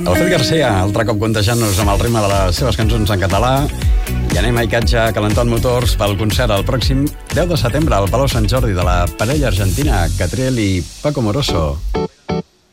Alfred Garcia, altre cop contejant-nos amb el ritme de les seves cançons en català. I anem a Icatja, calentant motors pel concert el pròxim 10 de setembre al Palau Sant Jordi de la parella argentina Catriel i Paco Moroso.